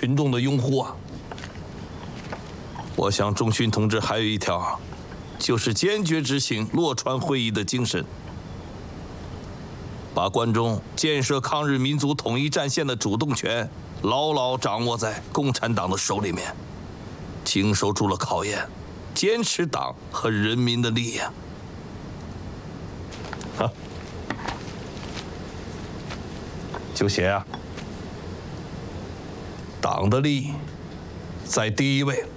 群众的拥护啊。我想仲勋同志还有一条，就是坚决执行洛川会议的精神，把关中建设抗日民族统一战线的主动权牢牢掌握在共产党的手里面，经受住了考验，坚持党和人民的力量。啊，就写啊，党的利益在第一位。